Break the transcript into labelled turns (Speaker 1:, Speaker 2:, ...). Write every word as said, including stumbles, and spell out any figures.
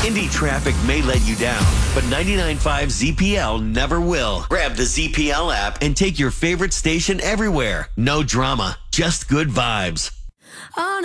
Speaker 1: Indie traffic may let you down, but ninety-nine point five Z P L never will. Grab the Z P L app and take your favorite station everywhere. No drama, just good vibes.
Speaker 2: Oh,